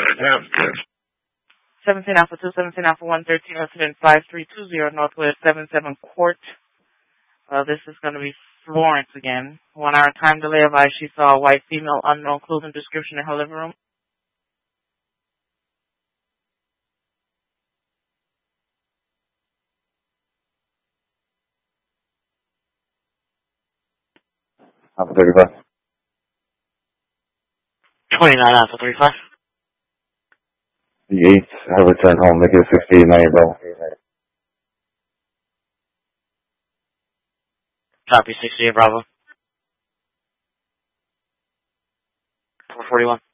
17 Alpha 2, 17 Alpha 1, 13 incident 5320 Northwest 77 Court. This is going to be Florence again. 1 hour time delay advised she saw a white female unknown clothing description in her living room. Alpha 35. 29 Alpha 35. The 8th, have returned home, make it 68, 90, bro. Copy 68 Bravo. 41.